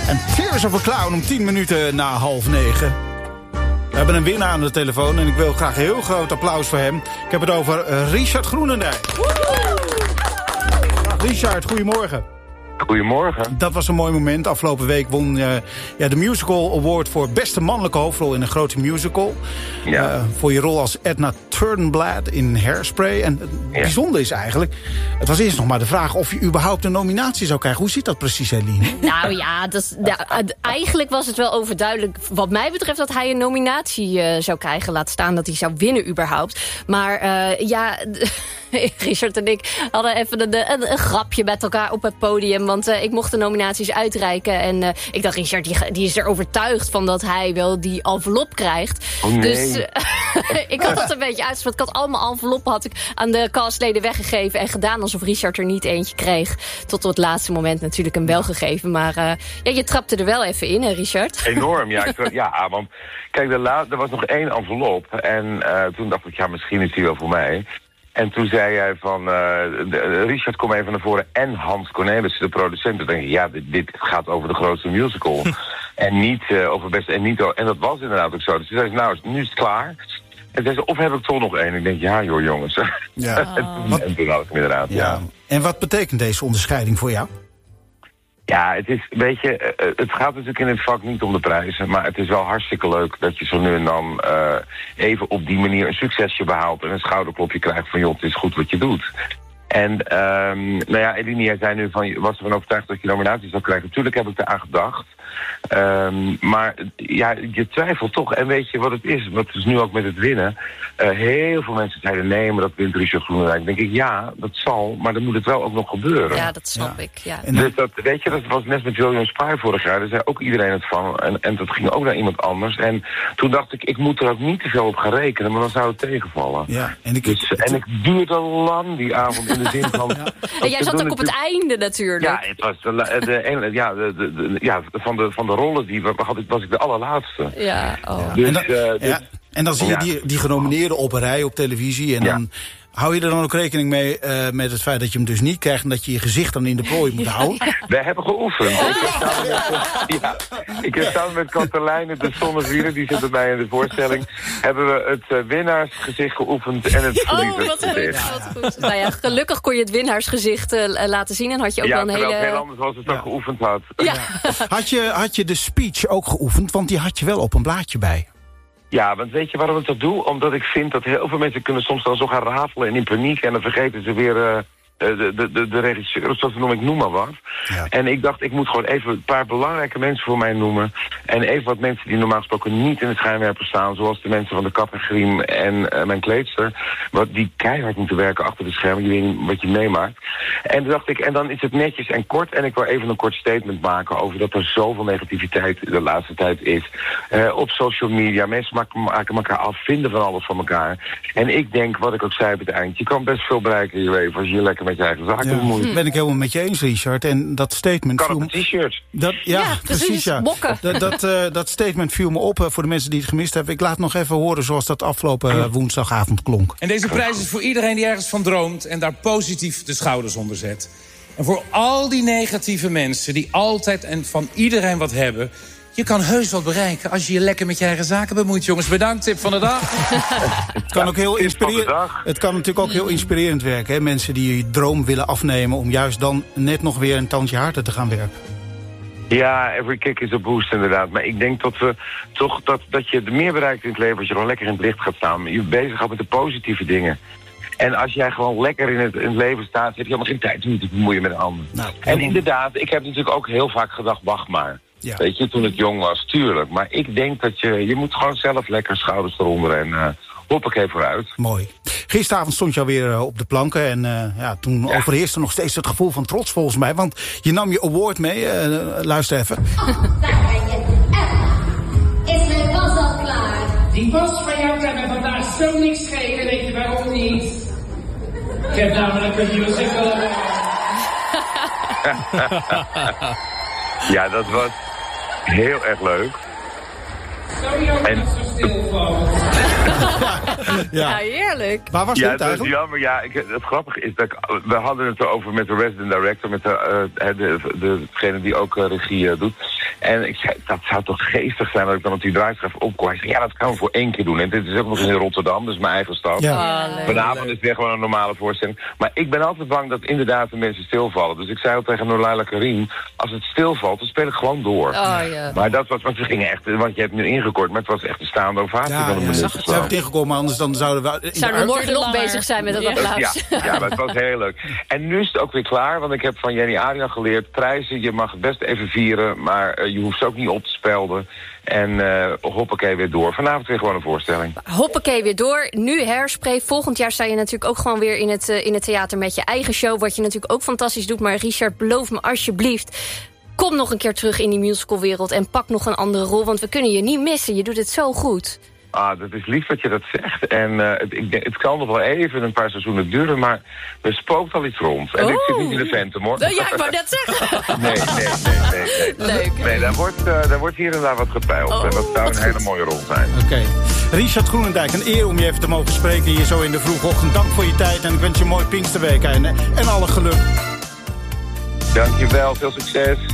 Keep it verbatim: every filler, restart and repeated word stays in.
En Tears of a Clown om tien minuten na half negen. We hebben een winnaar aan de telefoon en ik wil graag een heel groot applaus voor hem. Ik heb het over uh, Richard Groenendijk. Richard, goedemorgen. Goedemorgen. Dat was een mooi moment. Afgelopen week won uh, ja, de Musical Award voor beste mannelijke hoofdrol in een grote musical. Ja. Uh, voor je rol als Edna Turnblad in Hairspray. En het ja. bijzondere is eigenlijk, het was eerst nog maar de vraag of je überhaupt een nominatie zou krijgen. Hoe zit dat precies, Eline? Nou ja, dat is, ja, eigenlijk was het wel overduidelijk wat mij betreft dat hij een nominatie uh, zou krijgen. Laat staan dat hij zou winnen überhaupt. Maar uh, ja, Richard en ik hadden even een, een, een grapje met elkaar op het podium. Want uh, ik mocht de nominaties uitreiken. En uh, ik dacht, Richard, die, die is er overtuigd van dat hij wel die envelop krijgt. Oh, nee. Dus uh, ik had dat een beetje uitgesproken. Ik had allemaal enveloppen had ik aan de castleden weggegeven. En gedaan alsof Richard er niet eentje kreeg. Tot op het laatste moment natuurlijk hem wel gegeven. Maar uh, ja, je trapte er wel even in, hè, Richard? Enorm, ja. Ik, ja, want kijk, er, la- er was nog één envelop. En uh, toen dacht ik, ja, misschien is die wel voor mij. En toen zei hij van, uh, de, Richard, kom even naar voren. En Hans Cornelissen, de producent. Toen denk ik, ja, dit, dit gaat over de grootste musical. en niet uh, over best. En, niet, en dat was inderdaad ook zo. Dus toen zei ze, nou, nu is het klaar. En zei ze, of heb ik toch nog één? Ik denk, ja, joh, jongens. Ja. en, toen, en toen had ik hem inderdaad, ja. ja. En wat betekent deze onderscheiding voor jou? Ja, het is, weet je, het gaat natuurlijk in het vak niet om de prijzen, maar het is wel hartstikke leuk dat je zo nu en dan uh, even op die manier een succesje behaalt en een schouderklopje krijgt van, joh, het is goed wat je doet. En, um, nou ja, Eline, jij zei nu van, was ervan overtuigd dat je nominaties zou krijgen. Natuurlijk heb ik eraan gedacht. Um, maar ja, je twijfelt toch. En weet je wat het is? Wat is nu ook met het winnen? Uh, heel veel mensen zeiden nee, maar dat wint Richard Groenendijk. Dan denk ik, ja, dat zal, maar dan moet het wel ook nog gebeuren. Ja, dat snap ja. ik, ja. En dus dat, weet je, dat was net met William Spy vorig jaar. Daar zei ook iedereen het van. En, en dat ging ook naar iemand anders. En toen dacht ik, ik moet er ook niet te veel op gaan rekenen, maar dan zou het tegenvallen. Ja, en ik, dus, en ik duurde lang die avond in de zin van... Ja. En jij zat ook op het einde natuurlijk. Ja, het was de, de, ja, de, de, de, ja van, de, van de rollen die had ik, was ik de allerlaatste. Ja, oh. Ja. Dus, en, dan, uh, dus, ja, en dan zie je ja. die, die genomineerden op een rij op televisie. En ja. dan hou je er dan ook rekening mee uh, met het feit dat je hem dus niet krijgt en dat je je gezicht dan in de plooi moet houden? Wij hebben geoefend. Ik heb samen met, ja, ik heb samen met Katelijne de Zonnewielen, die zit bij mij in de voorstelling, hebben we het uh, winnaarsgezicht geoefend en het verliezersgezicht. Oh, wat goed. Wat goed. Nou ja, gelukkig kon je het winnaarsgezicht uh, laten zien en had je ook ja, wel een hele... Ja, heel anders was het dan ja. geoefend had. Ja. Had je, had je de speech ook geoefend? Want die had je wel op een blaadje bij. Ja, want weet je waarom ik dat doe? Omdat ik vind dat heel veel mensen kunnen soms dan zo gaan rafelen en in paniek en dan vergeten ze weer uh, de, de, de, de regisseur of zoals noem ik noem maar wat. Ja. En ik dacht, ik moet gewoon even een paar belangrijke mensen voor mij noemen. En even wat mensen die normaal gesproken niet in het schijnwerper staan, zoals de mensen van de Kat en Griem en uh, mijn kleedster, wat die keihard moeten werken achter de schermen, je weet niet wat je meemaakt. En toen dacht ik, en dan is het netjes en kort en ik wil even een kort statement maken over dat er zoveel negativiteit de laatste tijd is. Uh, op social media, mensen maken, maken elkaar af, vinden van alles van elkaar. En ik denk, wat ik ook zei op het eind, je kan best veel bereiken in je leven als je je lekker met je eigen zaken ja, bemoeit. Ben ik helemaal met je eens, Richard. En dat statement kan viel op een t-shirt. Dat, ja, ja, precies. precies Ja. Mokken. Dat, dat, uh, dat statement viel me op uh, voor de mensen die het gemist hebben. Ik laat nog even horen zoals dat afgelopen uh, woensdagavond klonk. En deze prijs is voor iedereen die ergens van droomt en daar positief de schouders onder zet. En voor al die negatieve mensen die altijd en van iedereen wat hebben, je kan heus wat bereiken als je je lekker met je eigen zaken bemoeit, jongens. Bedankt, tip van de dag. Het kan ook heel inspirerend. Het kan natuurlijk ook heel inspirerend werken. Hè? Mensen die je droom willen afnemen om juist dan net nog weer een tandje harder te gaan werken. Ja, every kick is a boost inderdaad. Maar ik denk dat we toch dat, dat je meer bereikt in het leven als je gewoon lekker in het licht gaat staan. Je bezig gaat met de positieve dingen. En als jij gewoon lekker in het, in het leven staat, heb je helemaal geen tijd om te bemoeien met een ander. Nou, en inderdaad, ik heb natuurlijk ook heel vaak gedacht, wacht maar. Ja. Weet je, toen ik jong was, tuurlijk. Maar ik denk dat je, je moet gewoon zelf lekker schouders eronder en uh, hoppakee vooruit. Mooi. Gisteravond stond je alweer uh, op de planken en uh, ja, toen ja. overheerste nog steeds het gevoel van trots volgens mij. Want je nam je award mee, uh, luister even. Oh, daar ben je. Emma, is mijn was al klaar? Die was van jou kan me vandaag zo niks schelen, weet je waarom niet? Ik heb namelijk een musical. Ja, dat was heel erg leuk. Sorry ook en... dat zo stil van. ja. ja, heerlijk. Waar was ja, dit eigenlijk? Ja, jammer. Ja, ik, het grappige is dat ik, we hadden het erover met de resident director, met de, uh, de, de, degene die ook uh, regie uh, doet. En ik zei, dat zou toch geestig zijn dat ik dan op die draaischijf opkom. Hij zei, ja, dat kan we voor één keer doen. En dit is ook nog eens in Rotterdam, dus mijn eigen stad. Ja. Oh, Vanavond is het weer gewoon een normale voorstelling. Maar ik ben altijd bang dat inderdaad de mensen stilvallen. Dus ik zei al tegen Noorlaila Karim, als het stilvalt, dan speel ik gewoon door. Oh, ja. Maar dat was, want ze gingen echt, want je hebt nu ingekort, maar het was echt een staande ovatie Ja, van een ja. minuut. Ze hebben het ingekomen, anders dan zouden we... Zouden we morgen nog langer. bezig zijn met dat applaus? Ja, ja, dat was heel leuk. En nu is het ook weer klaar, want ik heb van Jenny Arian geleerd, prijzen, je mag het best even vieren, maar uh, je hoeft ze ook niet op te spelden. En uh, hoppakee weer door. Vanavond weer gewoon een voorstelling. Hoppakee weer door. Nu Hairspray. Volgend jaar sta je natuurlijk ook gewoon weer in het, uh, in het theater met je eigen show. Wat je natuurlijk ook fantastisch doet. Maar Richard, beloof me alsjeblieft, kom nog een keer terug in die musicalwereld en pak nog een andere rol. Want we kunnen je niet missen. Je doet het zo goed. Ah, dat is lief dat je dat zegt. En uh, het, ik, het kan nog wel even een paar seizoenen duren, maar er spookt al iets rond. En oh. ik zit niet in de Phantom, hoor. Ja, ik wou net zeggen. Nee, nee, nee, nee. nee. Leuk. Nee, daar wordt, uh, daar wordt hier en daar wat gepeild. Oh, en dat zou een goed. hele mooie rol zijn. Oké. Okay. Richard Groenendijk, een eer om je even te mogen spreken hier zo in de vroege ochtend. Dank voor je tijd en ik wens je een mooi Pinksterweek en, en alle geluk. Dankjewel, veel succes.